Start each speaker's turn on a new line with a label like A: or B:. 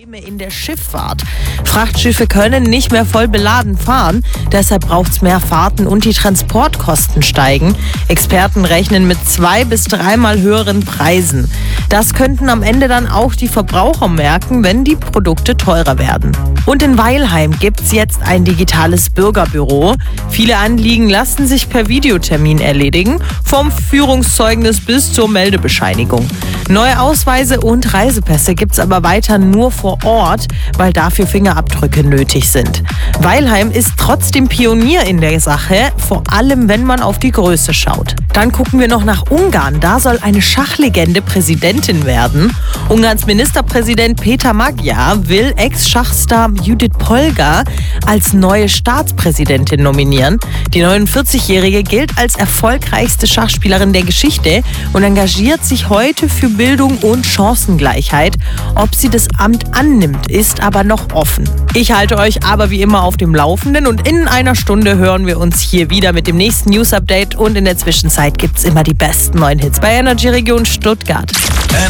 A: In der Schifffahrt. Frachtschiffe können nicht mehr voll beladen fahren, deshalb braucht es mehr Fahrten und die Transportkosten steigen. Experten rechnen mit 2- bis 3-mal höheren Preisen. Das könnten am Ende dann auch die Verbraucher merken, wenn die Produkte teurer werden. Und in Weilheim gibt es jetzt ein digitales Bürgerbüro. Viele Anliegen lassen sich per Videotermin erledigen, vom Führungszeugnis bis zur Meldebescheinigung. Neue Ausweise und Reisepässe gibt es aber weiter nur vor Ort, weil dafür Fingerabdrücke nötig sind. Weilheim ist trotzdem Pionier in der Sache, vor allem wenn man auf die Größe schaut. Dann gucken wir noch nach Ungarn. Da soll eine Schachlegende Präsidentin werden. Ungarns Ministerpräsident Peter Magyar will Ex-Schachstar Judith Polgar als neue Staatspräsidentin nominieren. Die 49-Jährige gilt als erfolgreichste Schachspielerin der Geschichte und engagiert sich heute für Bildung und Chancengleichheit. Ob sie das Amt annimmt, ist aber noch offen. Ich halte euch aber wie immer auf dem Laufenden und in einer Stunde hören wir uns hier wieder mit dem nächsten News-Update und in der Zwischenzeit gibt's immer die besten neuen Hits bei Energy Region Stuttgart.